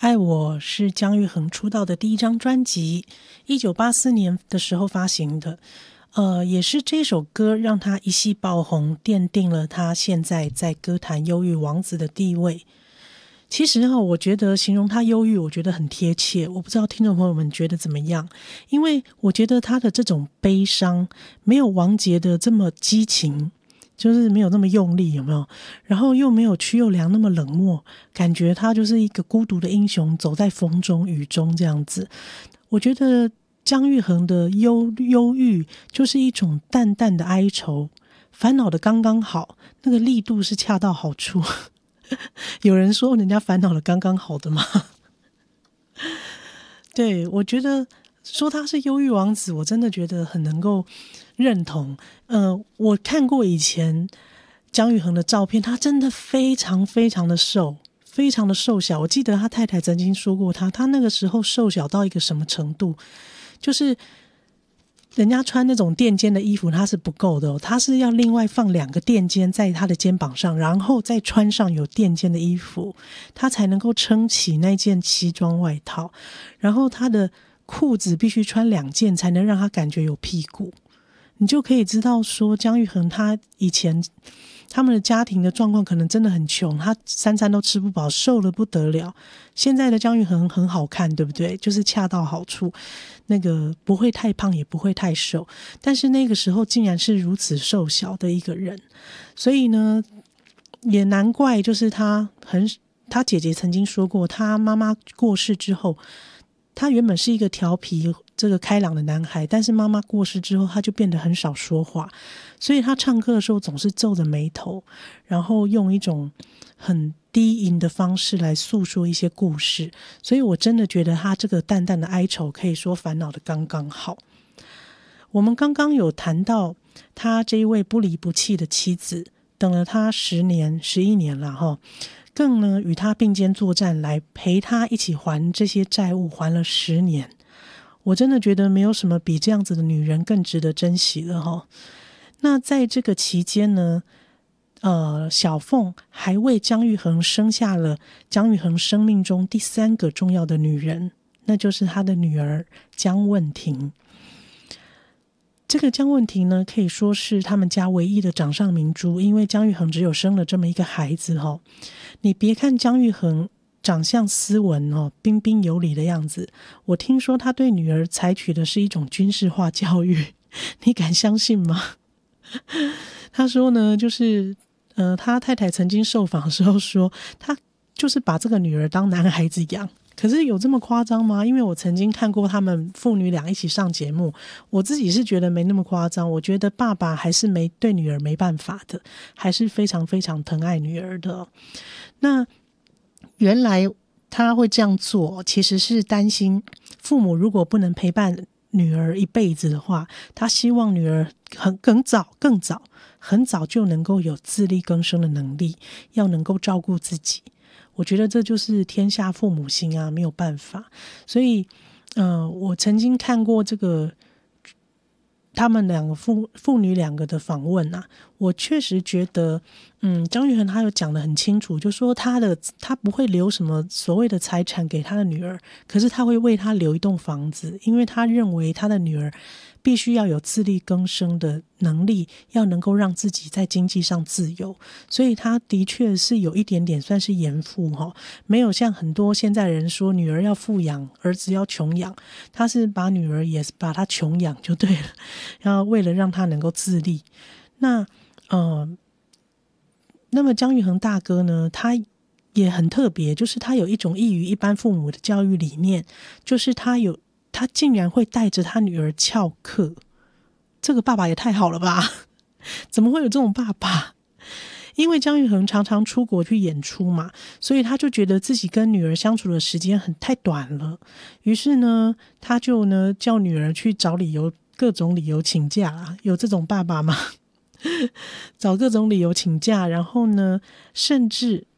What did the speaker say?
爱我是姜育恒出道的第一张专辑，1984年的时候发行的。也是这首歌让他一夕爆红，奠定了他现在在歌坛忧郁王子的地位。其实我觉得形容他忧郁，我觉得很贴切。我不知道听众朋友们觉得怎么样？因为我觉得他的这种悲伤没有王杰的这么激情，就是没有那么用力，有没有？然后又没有曲又良那么冷漠，感觉他就是一个孤独的英雄，走在风中雨中这样子。我觉得姜育恒的忧郁就是一种淡淡的哀愁，烦恼的刚刚好，那个力度是恰到好处。有人说人家烦恼的刚刚好的吗？对，我觉得说他是忧郁王子，我真的觉得很能够认同。我看过以前姜育恒的照片，他真的非常非常的瘦，非常的瘦小。我记得他太太曾经说过他那个时候瘦小到一个什么程度，就是人家穿那种垫肩的衣服他是不够的他是要另外放2个垫肩在他的肩膀上，然后再穿上有垫肩的衣服，他才能够撑起那件西装外套，然后他的裤子必须穿2件才能让他感觉有屁股。你就可以知道说姜育恒他以前他们的家庭的状况可能真的很穷，他3餐都吃不饱，瘦了不得了。现在的姜育恒很好看，对不对？就是恰到好处，那个不会太胖也不会太瘦，但是那个时候竟然是如此瘦小的一个人。所以呢也难怪，就是他姐姐曾经说过，他妈妈过世之后，他原本是一个调皮这个开朗的男孩，但是妈妈过世之后他就变得很少说话，所以他唱歌的时候总是皱着眉头，然后用一种很低吟的方式来诉说一些故事。所以我真的觉得他这个淡淡的哀愁可以说烦恼的刚刚好。我们刚刚有谈到他这一位不离不弃的妻子，等了他10年11年了更呢与他并肩作战，来陪他一起还这些债务，还了10年。我真的觉得没有什么比这样子的女人更值得珍惜了那在这个期间呢小凤还为姜育恒生下了姜育恒生命中第3个重要的女人，那就是他的女儿姜问婷。这个姜问婷呢，可以说是他们家唯一的掌上明珠，因为姜育恒只有生了这么一个孩子你别看姜育恒长相斯文彬彬有礼的样子，我听说他对女儿采取的是一种军事化教育，你敢相信吗？他说呢，就是他太太曾经受访的时候说，他就是把这个女儿当男孩子养。可是有这么夸张吗？因为我曾经看过他们父女俩一起上节目，我自己是觉得没那么夸张。我觉得爸爸还是对女儿没办法的，还是非常非常疼爱女儿的。那原来他会这样做，其实是担心父母如果不能陪伴女儿一辈子的话，他希望女儿更早很早就能够有自力更生的能力，要能够照顾自己。我觉得这就是天下父母心啊，没有办法。所以我曾经看过这个他们两个父女2个的访问我确实觉得姜育恒他有讲得很清楚，就说他不会留什么所谓的财产给他的女儿，可是他会为他留一栋房子，因为他认为他的女儿必须要有自力更生的能力，要能够让自己在经济上自由。所以他的确是有一点点算是严父没有像很多现在人说女儿要富养，儿子要穷养，他是把女儿也把他穷养就对了，然后为了让他能够自立。那么姜育恒大哥呢，他也很特别，就是他有一种异于一般父母的教育理念，就是他竟然会带着他女儿翘课。这个爸爸也太好了吧，怎么会有这种爸爸？因为姜育恒常常出国去演出嘛，所以他就觉得自己跟女儿相处的时间太短了，于是呢他就叫女儿去找理由，各种理由请假有这种爸爸吗？找各种理由请假，然后呢甚至